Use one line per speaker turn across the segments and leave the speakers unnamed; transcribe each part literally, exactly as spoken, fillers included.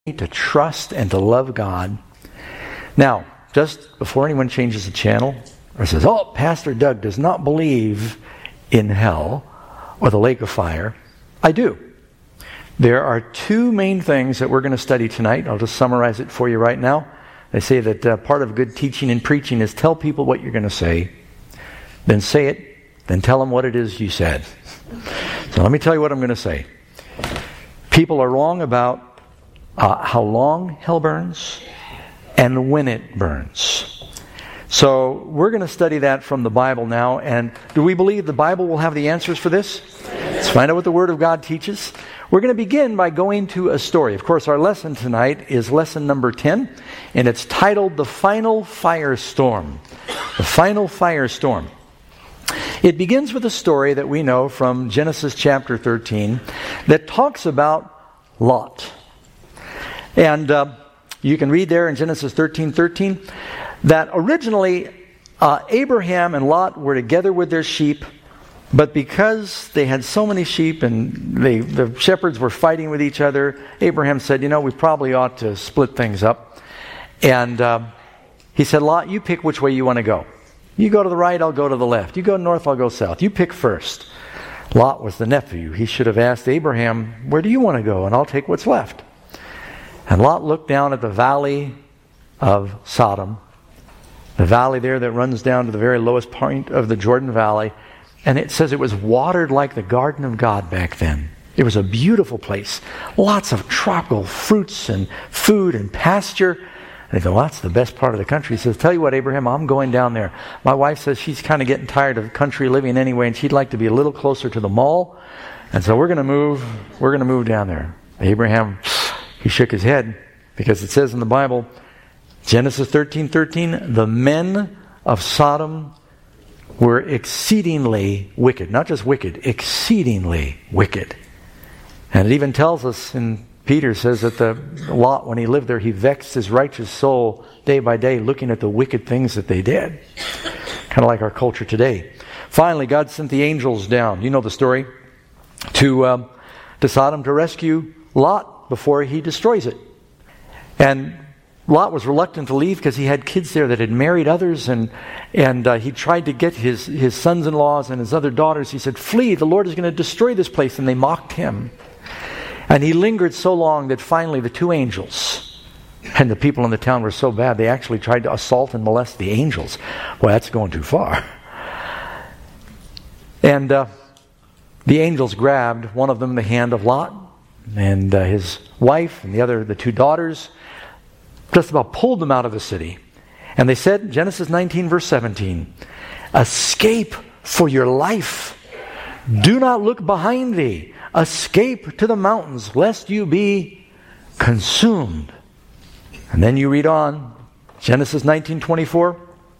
to trust and to love God. Now, just before anyone changes the channel or says, oh, Pastor Doug does not believe in hell or the lake of fire, I do. There are two main things that we're going to study tonight. I'll just summarize it for you right now. They say that uh, part of good teaching and preaching is tell people what you're going to say, then say it, then tell them what it is you said. So let me tell you what I'm going to say. People are wrong about uh, how long hell burns and when it burns. So we're going to study that from the Bible now. And do we believe the Bible will have the answers for this? Let's find out what the Word of God teaches. We're going to begin by going to a story. Of course, our lesson tonight is lesson number ten, and it's titled The Final Firestorm. The Final Firestorm. It begins with a story that we know from Genesis chapter thirteen that talks about Lot. And uh, you can read there in Genesis thirteen thirteen that originally uh, Abraham and Lot were together with their sheep, but because they had so many sheep and they, the shepherds were fighting with each other, Abraham said, you know, we probably ought to split things up. And uh, he said, Lot, you pick which way you want to go. You go to the right, I'll go to the left. You go north, I'll go south. You pick first. Lot was the nephew. He should have asked Abraham, where do you want to go? And I'll take what's left. And Lot looked down at the valley of Sodom, the valley there that runs down to the very lowest point of the Jordan Valley. And it says it was watered like the garden of God back then. It was a beautiful place. Lots of tropical fruits and food and pasture. And they go, well, that's the best part of the country. He says, tell you what, Abraham, I'm going down there. My wife says she's kind of getting tired of country living anyway, and she'd like to be a little closer to the mall. And so we're going to move, we're going to move down there. Abraham, he shook his head, because it says in the Bible, Genesis thirteen thirteen, the men of Sodom were exceedingly wicked. Not just wicked, exceedingly wicked. And it even tells us in Peter says that the Lot, when he lived there, he vexed his righteous soul day by day, looking at the wicked things that they did. Kind of like our culture today. Finally, God sent the angels down. You know the story. To, um, to Sodom to rescue Lot before he destroys it. And Lot was reluctant to leave because he had kids there that had married others, and and uh, he tried to get his, his sons-in-laws and his other daughters. He said, flee, the Lord is going to destroy this place. And they mocked him. And he lingered so long that finally the two angels, and the people in the town were so bad, they actually tried to assault and molest the angels. Well, that's going too far. And uh, the angels grabbed one of them the hand of Lot, and uh, his wife, and the other, the two daughters, just about pulled them out of the city. And they said, Genesis nineteen verse seventeen, escape for your life. Do not look behind thee. Escape to the mountains, lest you be consumed. And then you read on, Genesis nineteen twenty-four.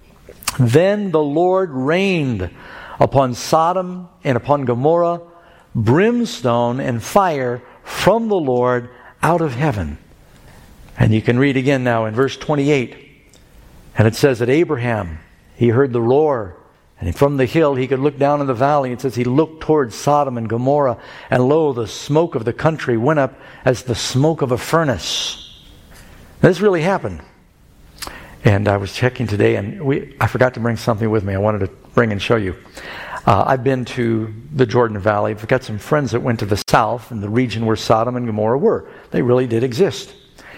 Then the Lord rained upon Sodom and upon Gomorrah brimstone and fire from the Lord out of heaven. And you can read again now in verse twenty-eight. And it says that Abraham, he heard the roar. And from the hill he could look down in the valley. It says he looked towards Sodom and Gomorrah. And lo, the smoke of the country went up as the smoke of a furnace. Now, this really happened. And I was checking today, and we I forgot to bring something with me I wanted to bring and show you. Uh, I've been to the Jordan Valley. I've got some friends that went to the south in the region where Sodom and Gomorrah were. They really did exist.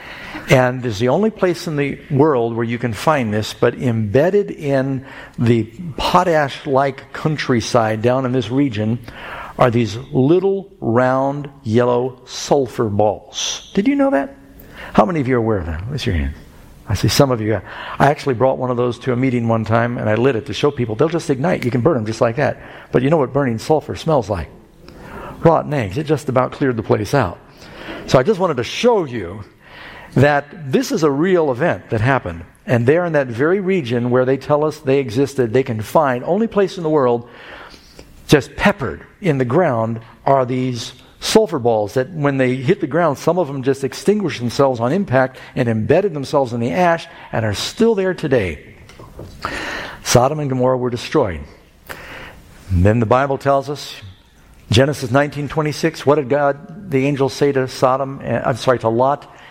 And it's the only place in the world where you can find this, but embedded in the potash-like countryside down in this region are these little round yellow sulfur balls. Did you know that? How many of you are aware of that? Raise your hand. I see some of you. I actually brought one of those to a meeting one time, and I lit it to show people they'll just ignite. You can burn them just like that. But you know what burning sulfur smells like? Rotten eggs. It just about cleared the place out. So I just wanted to show you that this is a real event that happened. And there in that very region where they tell us they existed, they can find, only place in the world, just peppered in the ground are these sulfur balls that when they hit the ground, some of them just extinguished themselves on impact and embedded themselves in the ash and are still there today. Sodom and Gomorrah were destroyed. And then the Bible tells us, Genesis nineteen twenty-six, what did God, the angels say to Sodom, uh, I'm sorry, to Lot?